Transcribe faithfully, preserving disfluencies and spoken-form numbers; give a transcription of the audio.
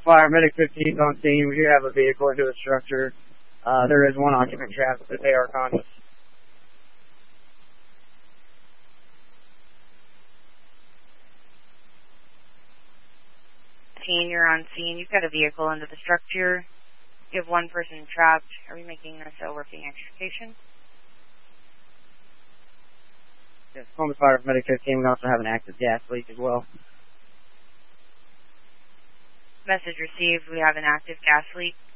Fire, Medic fifteen is on scene. We do have a vehicle into the structure. Uh, there is one occupant trapped, but they are conscious. You're on scene. You've got a vehicle into the structure. You have one person trapped. Are we making this a working extrication? Yes, Columbus Fire, Medic fifteen. We also have an active gas leak as well. Message received. We have an active gas leak.